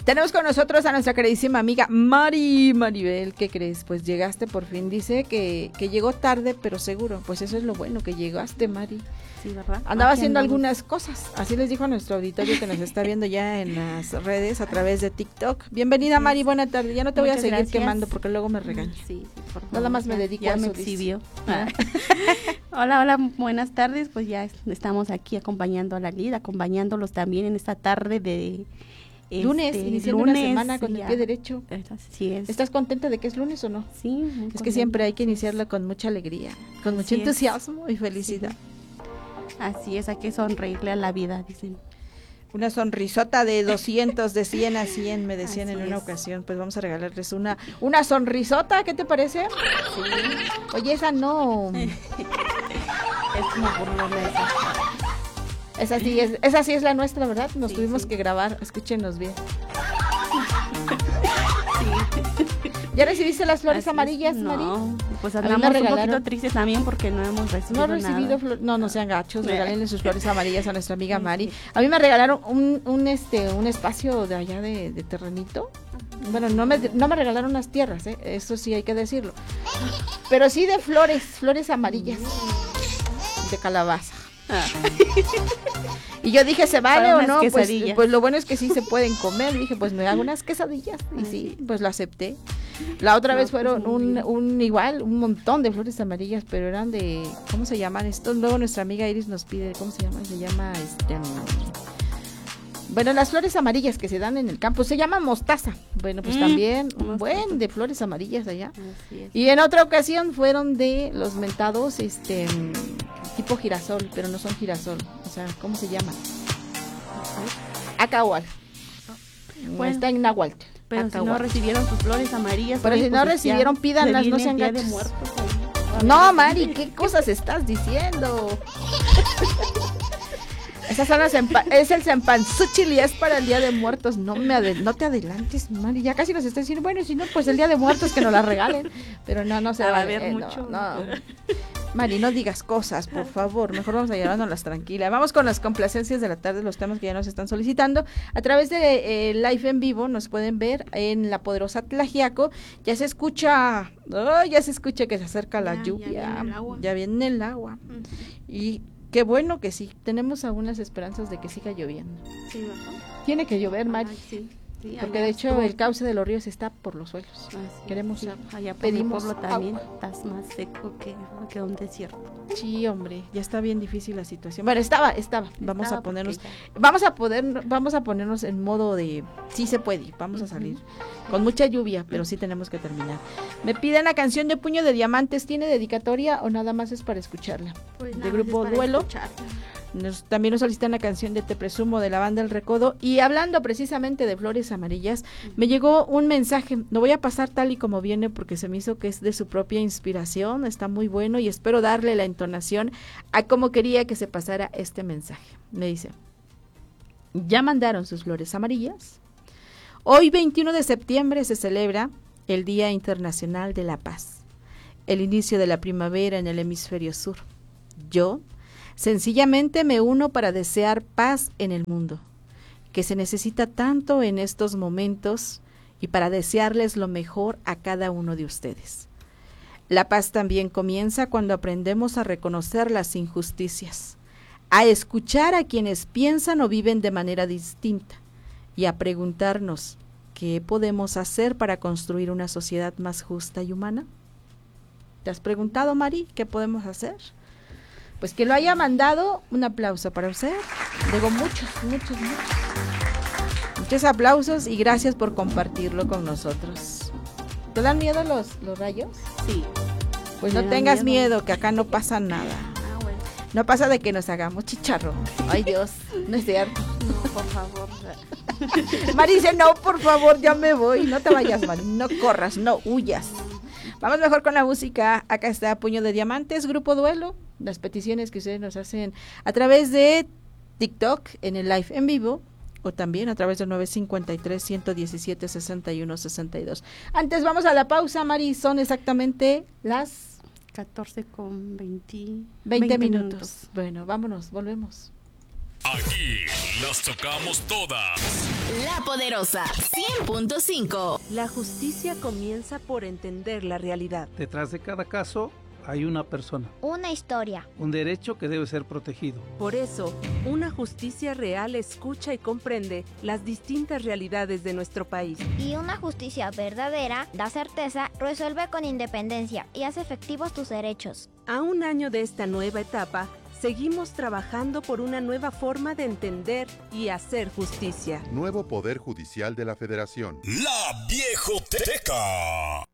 Tenemos con nosotros a nuestra queridísima amiga Maribel. ¿Qué crees? Pues llegaste por fin. Dice que llegó tarde, pero seguro. Pues eso es lo bueno, que llegaste, Mari. Sí, ¿verdad? Andaba haciendo algunas cosas. Así les dijo a nuestro auditorio que nos está viendo ya en las redes a través de TikTok. Bienvenida, sí. Mari, buena tarde. Ya no te voy a seguir quemando porque luego me regaña. Sí, por favor. Nada más me dedico ya a eso. Me exhibió. Hola, buenas tardes. Pues ya estamos aquí acompañando a la Lid, acompañándolos también en esta tarde de lunes, iniciando una semana con el pie derecho. Así es. ¿Estás contenta de que es lunes o no? Sí, muy Es contenta. que siempre hay que iniciarla con mucha alegría, con mucho entusiasmo y felicidad. Sí. Así es, hay que sonreírle a la vida, dicen. Una sonrisota de 200, de 100 a 100, me decían Así en una es. ocasión. Pues vamos a regalarles una sonrisota, ¿qué te parece? Sí. Oye, esa no. Es como burlona esa. Esa sí es la nuestra, ¿verdad? Nos sí, tuvimos sí. que grabar, escúchenos bien. Sí. ¿Ya recibiste las flores Así amarillas, es. Mari? No, pues A mí me andamos un regalaron- poquito tristes también porque no hemos recibido No he recibido nada. flores, no sean gachos, regálenle sus flores amarillas a nuestra amiga Sí, Mari. sí. A mí me regalaron un espacio de allá de terrenito. Bueno, no me regalaron unas tierras, eso sí hay que decirlo. Pero sí de flores amarillas, de calabaza. Ah. Y yo dije, ¿se vale Para o unas no? quesadillas. Pues lo bueno es que sí se pueden comer. Dije, pues me hago unas quesadillas. Y sí, pues lo acepté. La otra vez fueron un montón de flores amarillas, pero eran de, ¿cómo se llaman estos? Luego nuestra amiga Iris nos pide, ¿cómo se llama? Se llama, bueno, las flores amarillas que se dan en el campo, se llama mostaza. Bueno, pues también un buen de flores amarillas allá. Así es. Y en otra ocasión fueron de los mentados, tipo girasol, pero no son girasol. O sea, ¿cómo se llaman? Acahual. Bueno, Está en Nahuatl. Pero si no Acahual. recibieron sus flores amarillas. Pero oye, si no pues recibieron, ya pídanlas, se no viene sean el Día de gachos. Muertos ahí. No, Mari, ¿qué cosas estás diciendo? Esas son es el cempasúchil y es para el Día de Muertos. No te adelantes, Mari. Ya casi nos está diciendo, bueno, y si no, pues el Día de Muertos que nos la regalen. Pero no se va va a haber mucho. No. Mari, no digas cosas, por favor. Mejor vamos a llevárnoslas tranquila. Vamos con las complacencias de la tarde, los temas que ya nos están solicitando. A través de Live en Vivo nos pueden ver en La Poderosa Tlaxiaco. Ya se escucha que se acerca la lluvia. Ya viene el agua. Y qué bueno que sí. Tenemos algunas esperanzas de que siga lloviendo. Sí, ¿verdad? Tiene que llover, Mari. Sí. Sí, Porque allá de hecho estuvo. el cauce de los ríos está por los suelos. Así Queremos es, agua. allá por Pedimos mi pueblo también agua. estás más seco que un desierto. Sí, hombre, ya está bien difícil la situación. Bueno, estaba. Vamos a ponernos, porque vamos a ponernos en modo de sí se puede, vamos a salir. Con mucha lluvia, pero sí tenemos que terminar. Me piden la canción de Puño de Diamantes, ¿tiene dedicatoria o nada más es para escucharla? Pues de nada, grupo es para Duelo. escucharla. También nos solicitan la canción de Te Presumo de la banda El Recodo. Y hablando precisamente de flores amarillas, me llegó un mensaje. Lo voy a pasar tal y como viene porque se me hizo que es de su propia inspiración. Está muy bueno y espero darle la entonación a cómo quería que se pasara este mensaje. Me dice: ¿ya mandaron sus flores amarillas? Hoy 21 de septiembre se celebra el Día Internacional de la Paz, el inicio de la primavera en el hemisferio sur. Yo sencillamente me uno para desear paz en el mundo, que se necesita tanto en estos momentos, y para desearles lo mejor a cada uno de ustedes. La paz también comienza cuando aprendemos a reconocer las injusticias, a escuchar a quienes piensan o viven de manera distinta y a preguntarnos qué podemos hacer para construir una sociedad más justa y humana. ¿Te has preguntado, Mari, qué podemos hacer? Pues que lo haya mandado, un aplauso para usted. Digo muchos aplausos y gracias por compartirlo con nosotros. ¿Te dan miedo los rayos? Sí. Pues no tengas miedo, que acá no pasa nada. Bueno. No pasa de que nos hagamos chicharrón. Ay, Dios, no es cierto. No, por favor. Mari dice, no, por favor, ya me voy. No te vayas, Mari, no corras, no huyas. Vamos mejor con la música. Acá está Puño de Diamantes, Grupo Duelo. Las peticiones que ustedes nos hacen a través de TikTok, en el live en vivo, o también a través del 953-117-6162. Antes vamos a la pausa, Mari. Son exactamente las 14:20 minutos. Bueno, vámonos, volvemos. Aquí las tocamos todas. La Poderosa 100.5. La justicia comienza por entender la realidad. Detrás de cada caso hay una persona, una historia, un derecho que debe ser protegido. Por eso, una justicia real escucha y comprende las distintas realidades de nuestro país. y una justicia verdadera da certeza, resuelve con independencia y hace efectivos tus derechos. A un año de esta nueva etapa, seguimos trabajando por una nueva forma de entender y hacer justicia. Nuevo Poder Judicial de la Federación. La Viejoteca.